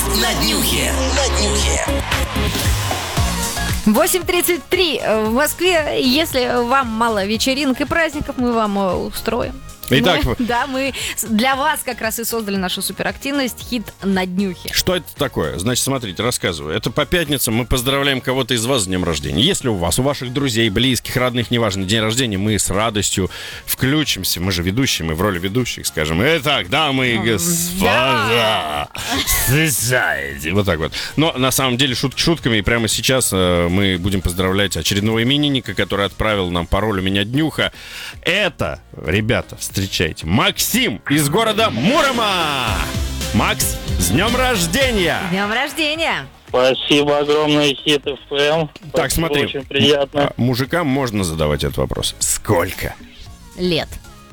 на днюхе. 8:33 в Москве. Если вам мало вечеринок и праздников, мы вам устроим. Итак, мы для вас как раз и создали нашу суперактивность «Хит на днюхе». что это такое? Значит, смотрите, рассказываю. Это по пятницам мы поздравляем кого-то из вас с днем рождения. Если у ваших друзей, близких, родных, неважно, день рождения, мы с радостью включимся. Мы же ведущие, мы в роли ведущих, скажем. Итак, дамы и господа, слушайте. Вот так вот. Но на самом деле шутки шутками. И прямо сейчас мы будем поздравлять очередного именинника, который отправил нам пароль «У меня днюха». Это, ребята, встречайте, Максим из города Мурома. Макс, с днем рождения! С днем рождения! Спасибо огромное, Хит ФМ. Так, смотри. Очень приятно. Мужикам можно задавать этот вопрос. Сколько? Лет.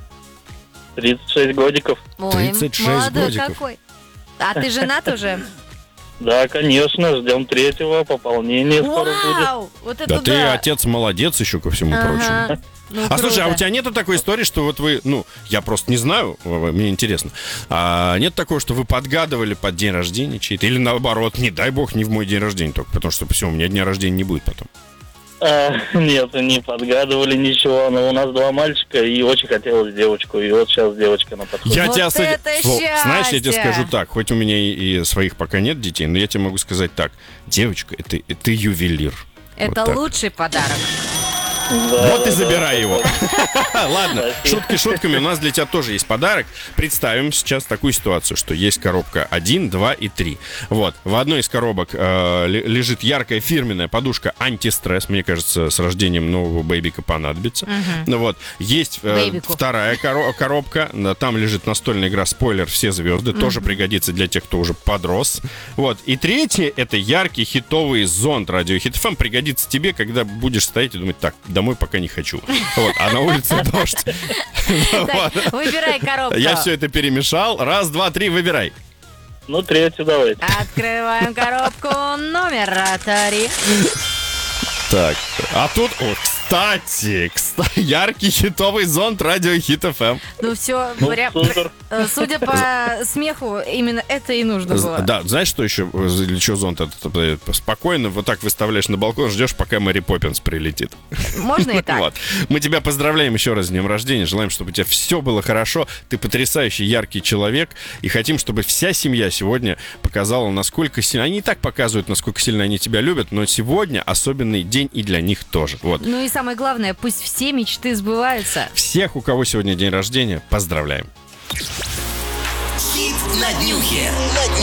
36 годиков. Ой, 36 молодой годиков. какой. А ты женат уже? Да, конечно, ждем 3-го, пополнение скоро будет. Вау! Вот это Да ты отец молодец еще ко всему прочему. Ну, А слушай, а круто. у тебя нету такой истории, что вот вы, я просто не знаю, мне интересно, нет такого, что вы подгадывали под день рождения чей-то, или наоборот, не дай бог, не в мой день рождения только, потому что все, у меня дня рождения не будет потом. Нет, не подгадывали ничего, но у нас 2 мальчика, и очень хотелось девочку, и вот сейчас девочка на подходе. Я Вот тебя это счастье! Знаешь, я тебе скажу так, хоть у меня и своих пока нет детей, но я тебе могу сказать так, девочка, ты ювелир. Это Вот так. лучший подарок. Да, Вот и да, забирай его. Ладно, Спасибо. шутки шутками, у нас для тебя тоже есть подарок. Представим сейчас такую ситуацию, что есть коробка 1, 2 и 3. Вот, в одной из коробок лежит яркая фирменная подушка антистресс. Мне кажется, с рождением нового бэйбика понадобится. Ну вот, есть Бэйбику. вторая коробка. Там лежит настольная игра «Спойлер. Все звезды». Тоже пригодится для тех, кто уже подрос. Вот, и третье — это яркий хитовый зонт радио Хит ФМ. Пригодится тебе, когда будешь стоять и думать: так, домой пока не хочу. Вот, а на улице дождь. Так, выбирай коробку. Я все это перемешал. 1, 2, 3, выбирай. Ну, 3-ю давайте. Открываем коробку номер 3. Так, а тут, кстати, яркий хитовый зонт радио Хит ФМ. Ну все, Супер. судя по смеху, именно это и нужно было. Да, знаешь, что еще, для чего зонт этот? Спокойно вот так выставляешь на балкон, ждешь, пока Мэри Поппинс прилетит. Можно и так. Вот. Мы тебя поздравляем еще раз с днем рождения. Желаем, чтобы у тебя все было хорошо. Ты потрясающий, яркий человек. И хотим, чтобы вся семья сегодня показала, насколько сильно... Они и так показывают, насколько сильно они тебя любят, но сегодня особенный день и для них тоже. Вот. Ну и самое главное, пусть все мечты сбываются. Всех, у кого сегодня день рождения, поздравляем. Хит на днюхе.